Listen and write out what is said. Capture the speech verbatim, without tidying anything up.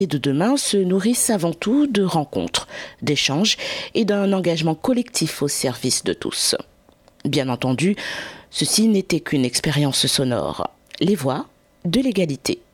de demain se nourrissent avant tout de rencontres, d'échanges et d'un engagement collectif au service de tous. Bien entendu, ceci n'était qu'une expérience sonore. Les voix de l'égalité.